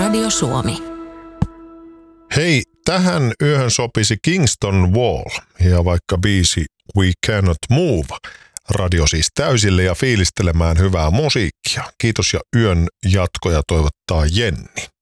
Radio Suomi. Hei, tähän yöhön sopisi Kingston Wall ja vaikka biisi We Cannot Move. Radio siis täysille ja fiilistelemään hyvää musiikkia. Kiitos ja yön jatkoja toivottaa Jenni.